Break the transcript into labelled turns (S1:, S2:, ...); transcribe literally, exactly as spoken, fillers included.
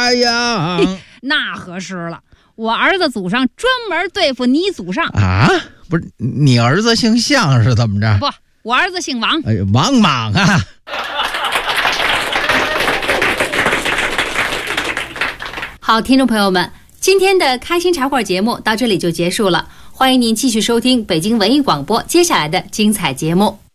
S1: 那样。
S2: 那合适了，我儿子祖上专门对付你祖上
S1: 啊！不是，你儿子姓向是怎么着？
S2: 不，我儿子姓王。
S1: 哎，王莽啊！
S3: 好，听众朋友们，今天的开心茶馆节目到这里就结束了，欢迎您继续收听北京文艺广播接下来的精彩节目。